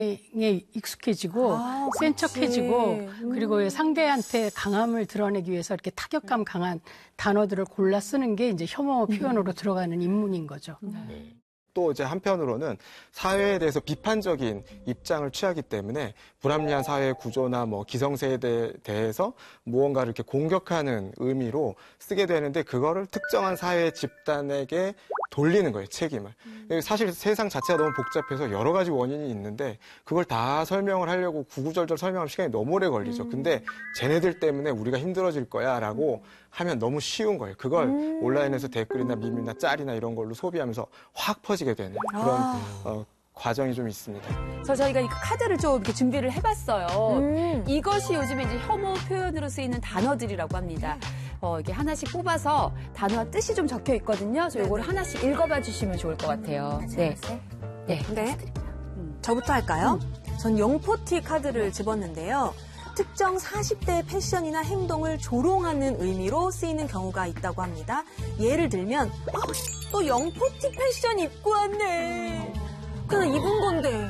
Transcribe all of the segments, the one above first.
에 익숙해지고 센 척해지고 그리고 상대한테 강함을 드러내기 위해서 이렇게 타격감 강한 단어들을 골라 쓰는 게 이제 혐오 표현으로 들어가는 인문인 거죠. 네. 또 이제 한편으로는 사회에 대해서 비판적인 입장을 취하기 때문에 불합리한 사회 구조나 뭐 기성세대에 대해서 무언가를 이렇게 공격하는 의미로 쓰게 되는데 그거를 특정한 사회 집단에게 돌리는 거예요, 책임을. 사실 세상 자체가 너무 복잡해서 여러 가지 원인이 있는데 그걸 다 설명을 하려고 구구절절 설명하면 시간이 너무 오래 걸리죠. 근데 쟤네들 때문에 우리가 힘들어질 거야 라고 하면 너무 쉬운 거예요. 그걸 온라인에서 댓글이나 밈이나 짤이나 이런 걸로 소비하면서 확 퍼지게 되는 그런 과정이 좀 있습니다. 그래서 저희가 이 카드를 좀 이렇게 준비를 해봤어요. 이것이 요즘에 이제 혐오 표현으로 쓰이는 단어들이라고 합니다. 이렇게 하나씩 뽑아서 단어와 뜻이 좀 적혀 있거든요. 그래서 이거를 하나씩 읽어봐 주시면 좋을 것 같아요. 네. 네. 저부터 할까요? 전 영포티 카드를 집었는데요. 특정 40대의 패션이나 행동을 조롱하는 의미로 쓰이는 경우가 있다고 합니다. 예를 들면 또 영포티 패션 입고 왔네. 그냥 입은 건데.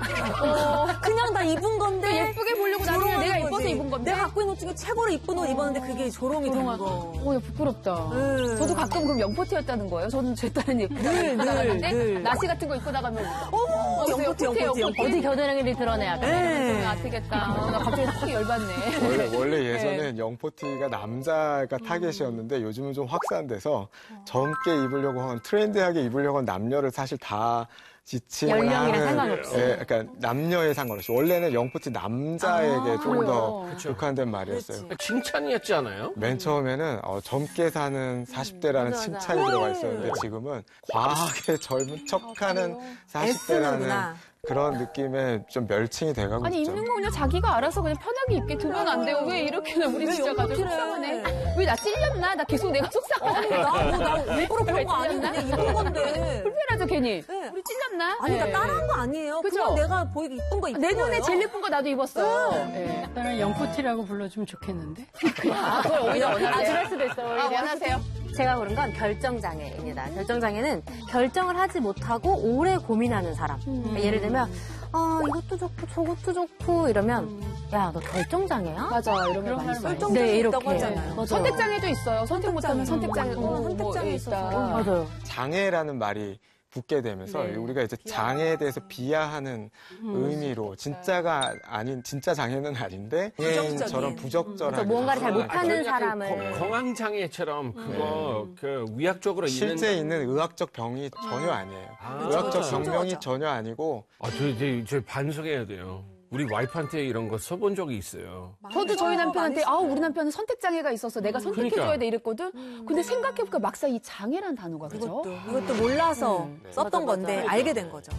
그냥 다 입은 건데. 예쁘게 보려고 나중에 내가 입어서 입은 건데. 내가 갖고 있는 옷 중에 최고로 이쁜 옷 입었는데 그게 조롱이 되는 거. 부끄럽다. 저도 가끔 그럼 영포티였다는 거예요. 저는 제 딸은 예쁘게 입고 나가는데 나시 같은 거 입고 나가면 어머, 영포티. 어디 겨드랑이를 드러내야 돼. 아프겠다. 나 갑자기 확 열받네. 원래 예전엔 영포티가 남자가 타겟이었는데 요즘은 좀 확산돼서 젊게 입으려고 하면 트렌디하게 입으려고 하는 남녀를 사실 다 지칭을 연령이랑 하는, 상관없이. 예, 그러니까 남녀에 상관없이 원래는 영포티 남자에게 좀 더 국한된 말이었어요. 칭찬이었지 않아요? 맨 처음에는 젊게 사는 40대라는 칭찬이 들어가 있었는데 지금은 과하게 젊은 척하는 40대라는 그런 느낌에 좀 멸칭이 돼가고 아니 있죠. 입는 거 그냥 자기가 알아서 그냥 편하게 입게 두면 안 돼요. 왜 이렇게나 우리 진짜 가지고 속상하네. 왜 나 찔렸나? 나 계속 내가 속상하네. 나 일부러 그런 거 아닌데 그냥 입은 건데. 불편하죠 괜히. 우리 찔렸나? 아니 나 따라한 거 아니에요. 그죠? 그냥 내가 보이기 이쁜 거 입은 내 거예요. 눈에 제일 예쁜 거 나도 입었어. 나는 영포티라고 불러주면 좋겠는데. 그걸 오히려 원하세요? 그럴 수도 있어. 원하세요? 제가 고른 건 결정장애입니다. 결정장애는 결정을 하지 못하고 오래 고민하는 사람. 그러니까 예를 들면 이것도 좋고 저것도 좋고 이러면 야, 너 결정장애야? 맞아. 이런 말 많이 써요. 네, 이렇게. 하잖아요. 선택장애도 있어요. 선택 못하면 선택장애. 선택장애 있다. 맞아요. 장애라는 말이 붙게 되면서 우리가 이제 장애에 대해서 비하하는 의미로 진짜가 아닌 진짜 장애는 아닌데 장애인처럼 부적절하게 무언가를 잘 못하는 사람을 공황장애처럼 그거 그 위학적으로 실제 있는 의학적 병이 전혀 아니에요. 의학적 병명이 전혀 아니고 저 반성해야 돼요. 우리 와이프한테 이런 거 써본 적이 있어요. 저도 저희 남편한테 우리 남편은 선택장애가 있어서 내가 선택해줘야 돼 이랬거든. 근데 생각해보니까 막상 이 장애란 단어가 그죠? 이것도 몰라서 썼던 건데 알게 된 거죠.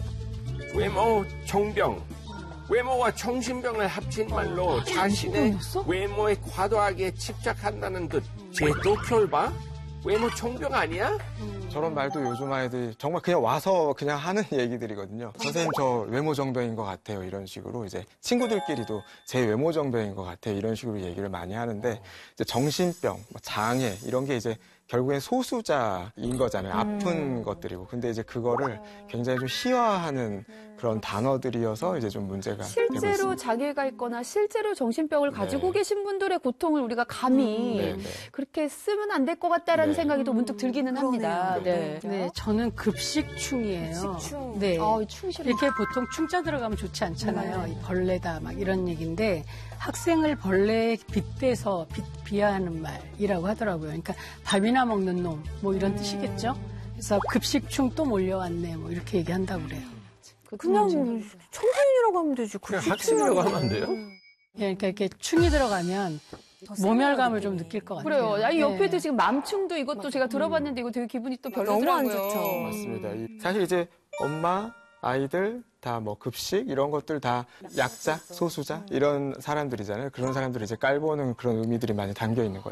외모 정병. 외모와 정신병을 합친 말로 자신의 외모에 과도하게 집착한다는 듯 제도쿄봐? 외모 정병 아니야? 저런 말도 요즘 아이들이 정말 그냥 와서 그냥 하는 얘기들이거든요. 선생님 저 외모 정병인 것 같아요. 이런 식으로 이제 친구들끼리도 제 외모 정병인 것 같아요. 이런 식으로 얘기를 많이 하는데 이제 정신병, 장애 이런 게 이제 결국엔 소수자인 거잖아요. 아픈 것들이고. 근데 이제 그거를 굉장히 좀 희화화하는 그런 단어들이어서 이제 좀 문제가 되고 있습니다. 실제로 장애가 있거나 실제로 정신병을 가지고 계신 분들의 고통을 우리가 감히 그렇게 쓰면 안 될 것 같다라는 생각이 또 문득 들기는 합니다. 네, 저는 급식충이에요. 급식충. 네. 충 싫어. 이렇게 보통 충자 들어가면 좋지 않잖아요. 이 벌레다 막 이런 얘기인데 학생을 벌레에 빗대서 비하하는 말이라고 하더라고요. 그러니까 밥이나 먹는 놈 뭐 이런 뜻이겠죠. 그래서 급식충 또 몰려왔네 뭐 이렇게 얘기한다고 그래요. 그냥 청소년이라고 하면 되지. 그냥 학생이라고 하면 안 돼요? 그러니까 이렇게 충이 들어가면 모멸감을 좀 느낄 것 같아요. 그래요. 아니 옆에도 지금 맘충도 이것도 제가 들어봤는데 이거 되게 기분이 또 별로더라고요. 너무 안 좋죠. 맞습니다. 사실 이제 엄마, 아이들 다 뭐 급식 이런 것들 다 약자, 소수자 이런 사람들이잖아요. 그런 사람들이 이제 깔보는 그런 의미들이 많이 담겨 있는 거죠.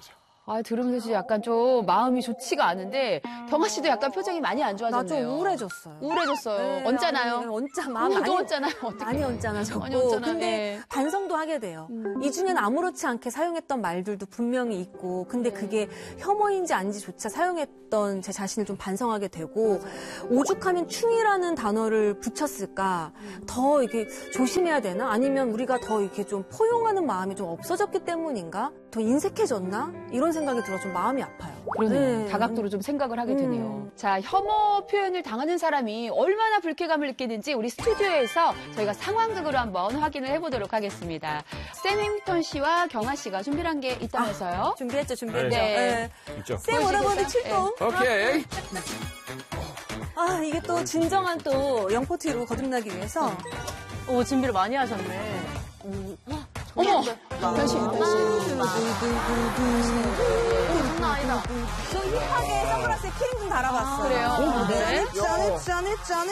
아, 들으면서 약간 좀 마음이 좋지가 않은데 경아 씨도 약간 표정이 많이 안 나 좋아졌네요. 좀 우울해졌어요. 우울해졌어요. 네, 언짢아요. 아니, 마음이 오늘도 언짢아요. 어떻게? 많이 언짢아졌고. 많이 언짢아요. 근데 네. 반성도 하게 돼요. 이 중에는 아무렇지 않게 사용했던 말들도 분명히 있고, 근데 그게 혐오인지 아닌지조차 사용했던 제 자신을 좀 반성하게 되고, 오죽하면 충이라는 단어를 붙였을까? 더 이렇게 조심해야 되나? 아니면 우리가 더 이렇게 좀 포용하는 마음이 좀 없어졌기 때문인가? 더 인색해졌나? 이런 생각이 들어 좀 마음이 아파요. 그러네요. 네. 다각도로 좀 생각을 하게 되네요. 자, 혐오 표현을 당하는 사람이 얼마나 불쾌감을 느끼는지 우리 스튜디오에서 저희가 상황극으로 한번 확인을 해보도록 하겠습니다. 샘 햄ilton 씨와 경아 씨가 준비한 게 있다면서요? 준비했죠. 네. 있죠. 쌤 오라버니 출동. 오케이. 아, 이게 또 진정한 또 영포티로 거듭나기 위해서. 오, 준비를 많이 하셨네. 어머! 변신. 장난 아니다. 저 힙하게 선글라스에 키링 좀 달아봤어요. 그래요? 네. 짠해.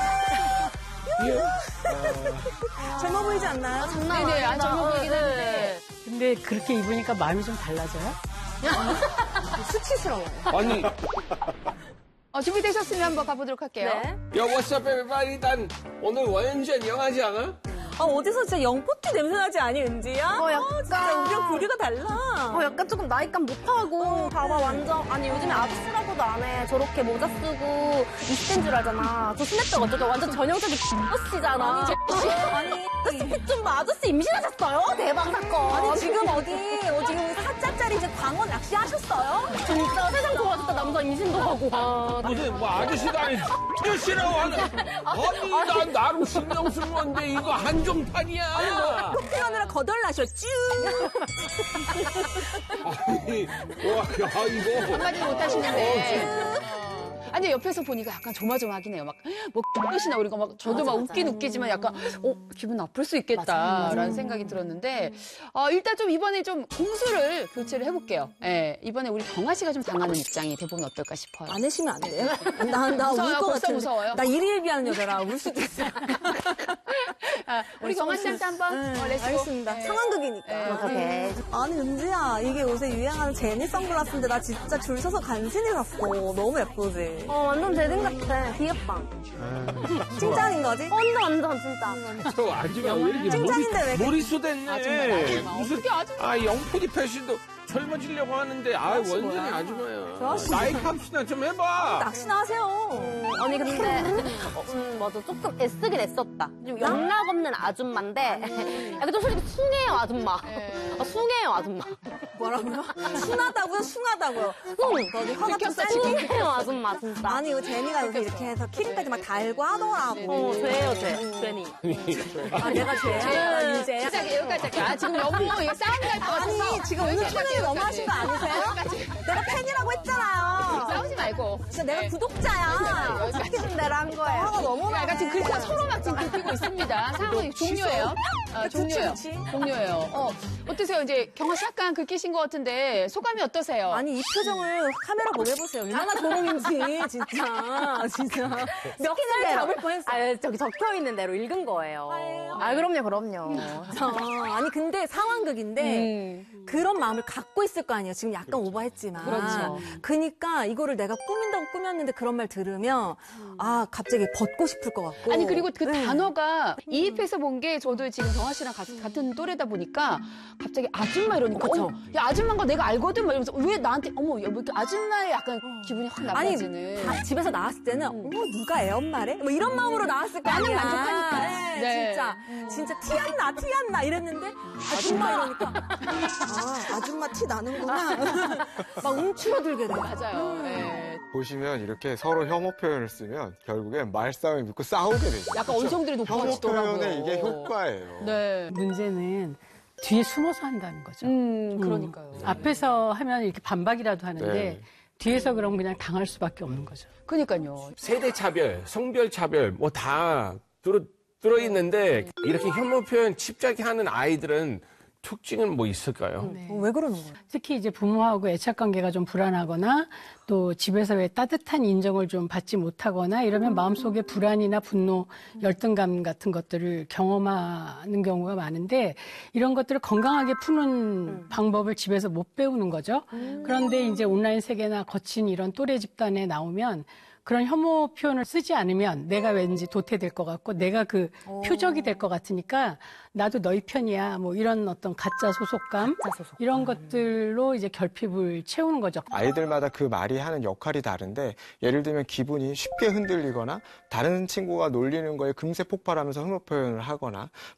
젊어 보이지 않나요? 장난 네네, 아니다. 젊어 보이긴 한데. 근데 그렇게 입으니까 마음이 좀 달라져요? 수치스러워요. 아니, 준비되셨으면 한번 가보도록 할게요. 네. 야, what's up, everybody? 난 오늘 완전 영하지 않아? 아, 어디서 진짜 영포티 냄새 나지 않니, 은지야? 약간. 진짜 우리랑 교류가 달라. 약간 조금 나이감 못하고. 봐봐, 완전. 아니, 요즘에 압수라고도 안 해. 저렇게 모자 쓰고 20대인 줄 알잖아. 저 스냅백 어쩌죠? 완전 전형적인 X씨잖아. 아니, 스펙 좀 봐. 아저씨 임신하셨어요? 대박 사건. 아니, 지금 지금 4자짜리 이제 광어 낚시하셨어요? 진짜 세상 좋아졌다. 남자 임신도 하고. 무슨, 뭐, 아저씨도 아니, 아저씨라고 하는. 아니, 난 나름 신경 쓴 건데, 이거 한정판이야. 표현하느라 거덜나셨쥬. 아니, 와, 야, 이거. 한마디 못하시는데. 아니, 옆에서 보니까 약간 조마조마하긴 해요. 막, 끝이나 우리가 막, 저도 막 웃긴 웃기지만 약간, 기분 나쁠 수 있겠다라는 생각이 들었는데, 일단 좀 이번에 좀 공수를 교체를 해볼게요. 예, 이번에 우리 경아 씨가 좀 당하는 입장이 돼보면 어떨까 싶어요. 안 해시면 안 돼요? 나 울 무서워요? 것 벌써 같은데. 무서워요? 나 일일비하는 여자라 울 수도 있어. 우리 경아 씨한테 한번, 렛츠고. 알겠습니다. 예. 상황극이니까. 오케이. 아니, 은지야, 이게 요새 유행하는 제니 선글라스인데 나 진짜 줄 서서 간신히 샀어. 너무 예쁘지? 완전 제등 같아. 귀엽다. 칭찬인 거지? 완전 진짜. 저 아줌마 왜 이렇게 칭찬인데 왜 이렇게- 머릿수 됐네. 아줌마. 무슨, 어떻게 아줌마. 영포디 패션도 젊어지려고 하는데, 완전히 아줌마야. 나이 값이나 좀 해봐. 낚시나 하세요. 아니 근데 맞아 조금 애쓰긴 애썼다. 좀 영락 없는 아줌마인데 약간 좀 솔직히 숭해요 아줌마. 숭해요 아줌마. 뭐라고요? 순하다고요? 숭하다고요? 거기 화가 좀 세지? 숭해요 아줌마 진짜. 아니, 이거 제니가 요새 이렇게 해서 키링까지 막 달고 하더라고. 죄예요 죄. 죄니. 아, 내가 죄야? 유죄야? 시작해, 여기까지 할게요. 지금 너무 이거 싸움 날것 같아서. 아니, 지금 오늘 표현이 너무 하신 거 아니세요? 내가 팬이라고 했잖아요. 싸우지 말고. 진짜 내가 구독자야. 시키는 대로 한 거예요. 화가 너무 그러니까 나네. 지금 글자 서로 막 지금 긁히고 있습니다. 상황이 종료예요. 종료예요. 그치. 종료예요. 어떠세요? 이제 경아 씨 약간 긁히신 것 같은데 소감이 어떠세요? 아니, 이 표정을 카메라 보고 해보세요. 얼마나 조롱인지, 진짜. 몇 개를 잡을 뻔했어요. 저기 적혀 있는 대로 읽은 거예요. 그럼요. 아니, 근데 상황극인데, 그런 마음을 갖고 있을 거 아니에요. 지금 약간 오버했지만. 그렇죠. 그러니까 이거를 내가 꾸민다고 꾸몄는데 그런 말 들으면, 갑자기 벗고 싶을 것 같고. 아니 그리고 그 네. 단어가 이입해서 본 게 저도 지금 경아 씨랑 같은 또래다 보니까 갑자기 아줌마 이러니까 야 아줌마인 거 내가 알거든 막 이러면서 왜 나한테 왜 이렇게 아줌마의 약간 기분이 확 아니, 나빠지는. 다 집에서 나왔을 때는, 누가 애 엄마래? 뭐 이런 마음으로 나왔을 거 나는 아니야. 만족하니까. 네, 네. 진짜 티 안 나 이랬는데, 아줌마 이러니까. 아줌마 티 나는구나. 막 움츠러들게 돼. 맞아요. 네. 보시면 이렇게 서로 혐오 표현을 쓰면 결국엔 말싸움이 붙고 싸우게 되죠. 약간 언성들이 혐오 높아지더라고요. 표현의 이게 효과예요. 네. 문제는 뒤에 숨어서 한다는 거죠. 그러니까요. 앞에서 하면 이렇게 반박이라도 하는데 네. 뒤에서 그럼 그냥 당할 수밖에 없는 거죠. 그러니까요. 세대 차별, 성별 차별, 뭐 다 들어있는데, 이렇게 혐오 표현 칩자기 하는 아이들은 특징은 뭐 있을까요? 네. 왜 그러는 거예요? 특히 이제 부모하고 애착 관계가 좀 불안하거나 또 집에서 왜 따뜻한 인정을 좀 받지 못하거나 이러면 마음속에 불안이나 분노, 열등감 같은 것들을 경험하는 경우가 많은데 이런 것들을 건강하게 푸는 방법을 집에서 못 배우는 거죠. 그런데 이제 온라인 세계나 거친 이런 또래 집단에 나오면 그런 혐오 표현을 쓰지 않으면 내가 왠지 도태될 것 같고 내가 그 표적이 될 것 같으니까 나도 너희 편이야 뭐 이런 어떤 가짜 소속감 이런 것들로 이제 결핍을 채우는 거죠. 아이들마다 그 말이 하는 역할이 다른데 예를 들면 기분이 쉽게 흔들리거나 다른 친구가 놀리는 거에 금세 폭발하면서 혐오 표현을 하거나